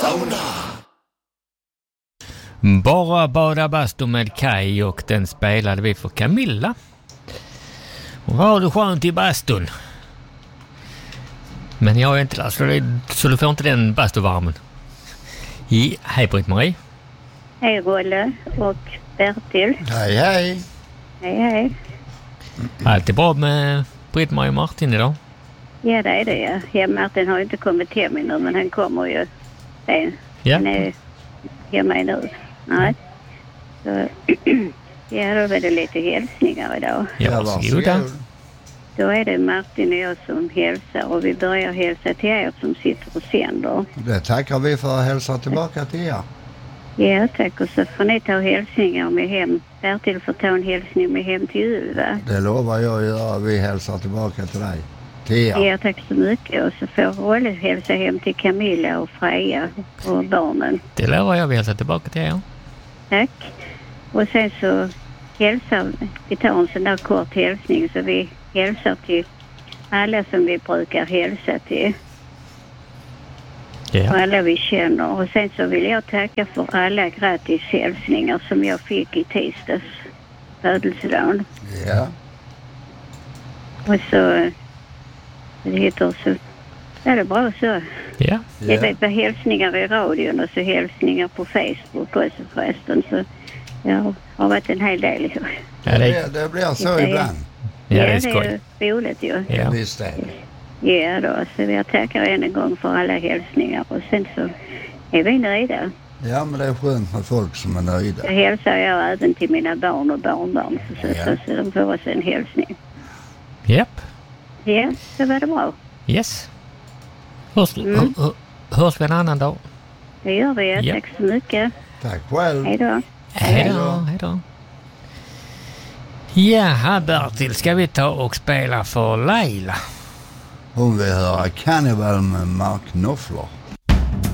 Sauna. Bara bada bastu med Kai, och den spelade vi för Camilla. Och vad har du skönt i bastun? Men jag är inte där, så du får inte den bastuvarmen. Hej Britt-Marie. Hej Rolle och Bertil. Hej hej. Hej hej. Allt är bra med Britt-Marie och Martin idag? Ja, det är det. Ja, Martin har ju inte kommit hem ännu, men han kommer ju sen. Ja. Han är hemma nu. Nej. Så, ja, då är det lite hälsningar idag. Ja, varsågoda. Då är det Martin och jag som hälsar, och vi börjar hälsa till er som sitter och sänder. Det tackar vi för att hälsa tillbaka till er. Ja, tack. Och så får ni ta hälsningar med hem. Bertil får ta en hälsning med hem till Uva. Det lovar jag att göra. Vi hälsar tillbaka till dig. Till er. Ja, tack så mycket. Och så får Rolle hälsa hem till Camilla och Freja och barnen. Det lovar jag, vi hälsar tillbaka till er. Tack. Och sen så hälsar vi, tar en sån där kort hälsning, så vi hälsar till alla som vi brukar hälsa till. Ja. Och alla vi känner. Och sen så vill jag tacka för alla gratis hälsningar som jag fick i tisdags födelsedagen. Ja. Och så det heter så. Är det bra så? Ja. Jag vet vad hälsningar i radion och så hälsningar på Facebook också förresten. Så jag har varit en hel del. Ja, Det blir så ibland. Ja, det är det skoj. är roligt ju. Ja. Visst är det. Ja då, så jag tackar än en gång för alla hälsningar. Och sen så är vi nöjda. Ja, men det är skönt med folk som är nöjda. Så hälsar jag även till mina barn och barnbarn. Så de får oss en hälsning. Japp. Ja, så var det bra. Yes. Hörs vi en annan dag? Det gör vi. Ja. Tack så mycket. Tack själv. Hej då. Hej då. Ja, Bertil, ska vi ta och spela för Laila? Hon vill höra Cannibal med Mark Knopfler.